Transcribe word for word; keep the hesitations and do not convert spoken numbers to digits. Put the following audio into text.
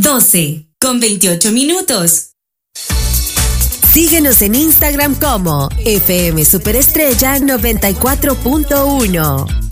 doce con veintiocho minutos. Síguenos en Instagram como F M Superestrella noventa y cuatro punto uno.